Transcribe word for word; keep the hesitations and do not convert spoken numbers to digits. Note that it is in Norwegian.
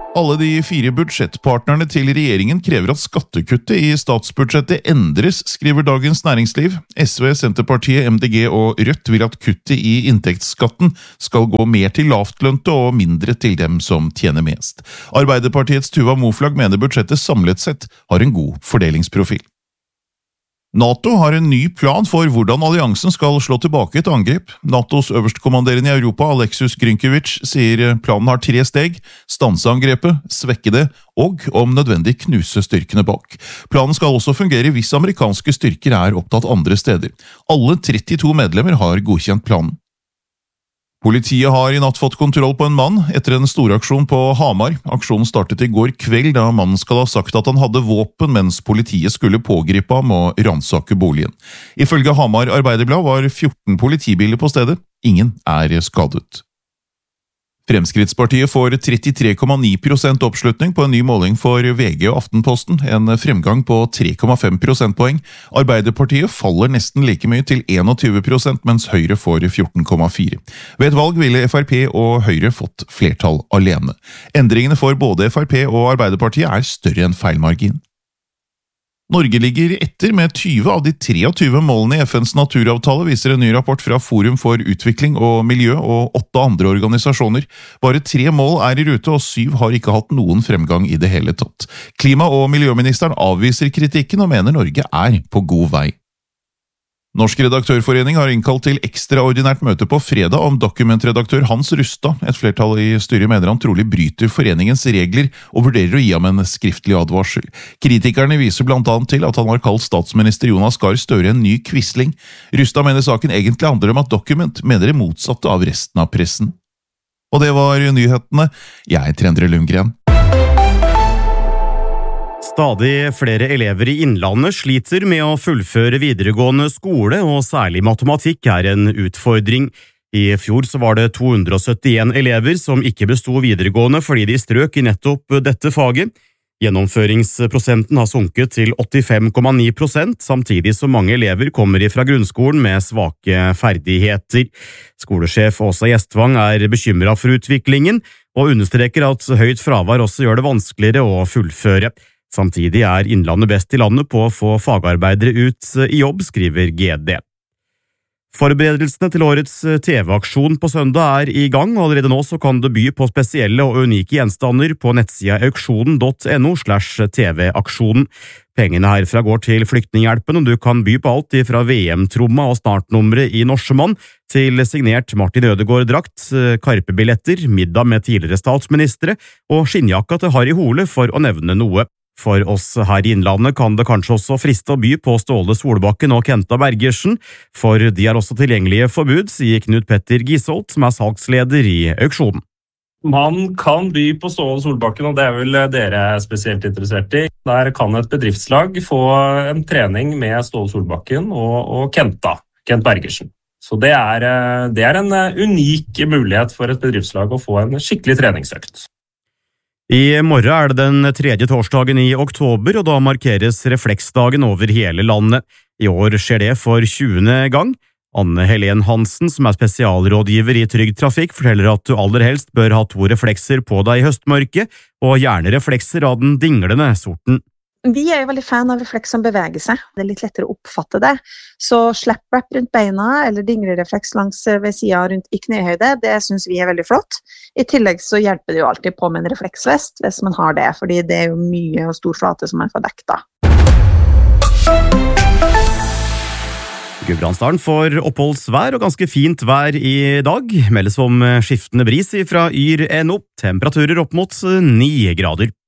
Alle de fire budsjettpartnerne til regjeringen krever at skattekuttet i statsbudsjettet endres, skriver Dagens Næringsliv. S V, Senterpartiet, M D G og Rødt vil at kuttet i inntektsskatten skal gå mer til lavtlønte og mindre til dem som tjener mest. Arbeiderpartiets Tuva Moflag mener budsjettet samlet sett har en god fordelingsprofil. NATO har en ny plan for hvordan alliansen skal slå tilbake et angrep. NATOs øverstkommanderende i Europa, Alexus Grynkewicz, sier planen har tre steg: stanse angrepet, svekke det og om nødvendig knuse styrkene bak. Planen skal også fungere hvis amerikanske styrker er opptatt andre steder. Alle trettito medlemmer har godkjent planen. Politiet har i natt fått kontroll på en mann etter en storaksjon på Hamar. Aksjonen startet i går kveld da mannen skal ha sagt at han hadde våpen mens politiet skulle pågripe ham og ransake boligen. Ifølge Hamar Arbeiderblad var fjorten politibiler på stedet. Ingen er skadet. Fremskrittspartiet får trettitre komma ni prosent oppslutning på en ny måling for V G og Aftenposten, en fremgang på tre komma fem prosentpoeng. Arbeiderpartiet faller nesten like mye til tjueen prosent, mens Høyre får fjorten komma fire. Ved et valg ville F R P og Høyre fått flertall alene. Endringene for både F R P og Arbeiderpartiet er større enn feilmargin. Norge ligger etter med tyve av de treogtyve målene i F N's naturavtale, viser en ny rapport fra Forum for utvikling og miljø og åtte andre organisasjoner. Bare tre mål er i rute, og syv har ikke hatt noen fremgang i det hele tatt. Klima- og miljøministeren avviser kritikken og mener Norge er på god vei. Norsk redaktørforening har innkalt til ekstraordinært møte på fredag om dokumentredaktør Hans Rustad. Et flertall i styret mener han trolig bryter foreningens regler og vurderer å gi ham en skriftlig advarsel. Kritikerne viser blant annet til at han har kalt statsminister Jonas Gahr Støre en ny quisling. Rustad mener saken egentlig handler om at Dokument mener det motsatte av resten av pressen. Og det var nyhetene. Jeg er Endre Lundgren. Stadig flere elever i Innlandet sliter med å fullføre videregående skole, og særlig matematikk er en utfordring. I fjor så var det to hundre og syttien elever som ikke besto videregående fordi de strøk i nettopp dette faget. Gjennomføringsprosenten har sunket til åttifem komma ni prosent, samtidig som mange elever kommer fra grunnskolen med svake ferdigheter. Skolesjef Åsa Gjestvang er bekymret for utviklingen, og understreker at høyt fravær også gjør det vanskeligere å fullføre. Samtidig er Innlandet best i landet på å få fagarbeidere ut i jobb, skriver G D. Forberedelsene til årets T V-aksjon på søndag er i gang, og allerede nå så kan du by på spesielle og unike gjenstander på nettsida auksjonen punktum no slash tv-aksjonen. Pengene herfra går til Flyktninghjelpen, og du kan by på alt fra V M-tromma og startnummeret i Norsemann til signert Martin Ødegaard-drakt, karpebilletter, middag med tidligere statsministre og skinnjakka til Harry Hole, for å nevne noe. For oss her i Innlandet kan det kanskje også friste å by på Ståle Solbakken og Kenta Bergersen, for de er også tilgjengelige for bud, sier Knut Petter Gisholt, som er salgsleder i auksjonen. Man kan by på Ståle Solbakken, og det er vel dere spesielt interessert i. Der kan et bedriftslag få en trening med Ståle Solbakken og, og Kenta, Kent Bergersen. Så det er, det er en unik mulighet for et bedriftslag å få en skikkelig treningsøkt. I morgen er det den tredje torsdagen i oktober, og da markeres refleksdagen over hele landet. I år skjer det for tjuende gang. Anne Helen Hansen, som er spesialrådgiver i Trygg Trafikk, forteller at du aller helst bør ha to reflekser på deg i høstmørket, og gjerne reflekser av den dinglende sorten. Vi er jo veldig fan av refleks som beveger seg. Det er litt lettere å oppfatte det. Så slapp-wrap rundt beina eller dinglerefleks langs ved siden rundt i knehøyde, det synes vi er veldig flott. I tillegg så hjelper det jo alltid på med en refleksvest hvis man har det, fordi det er jo mye og stor flate som man får dekket da. Gudbrandsdalen får oppholdsvær og ganske fint vær i dag. Meldes om skiftende bris fra yr punktum no. Temperaturer opp mot ni grader.